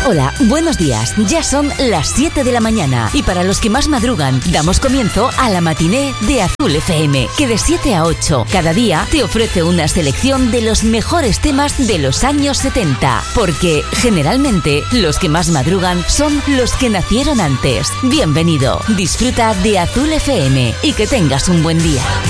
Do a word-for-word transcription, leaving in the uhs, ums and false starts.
Hola, buenos días. Ya son las siete de la mañana y para los que más madrugan, damos comienzo a la matiné de Azul F M, que de siete a ocho cada día te ofrece una selección de los mejores temas de los años setenta, porque generalmente los que más madrugan son los que nacieron antes. Bienvenido, disfruta de Azul F M y que tengas un buen día.